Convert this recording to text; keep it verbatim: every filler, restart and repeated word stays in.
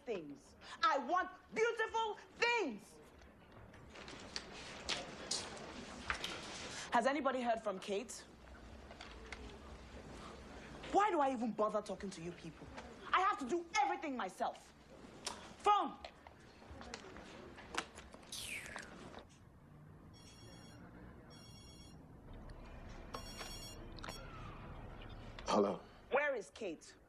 things. I want beautiful things. Has anybody heard from Kate? Why do I even bother talking to you people? I have to do everything myself. Phone. Hello. Where is Kate?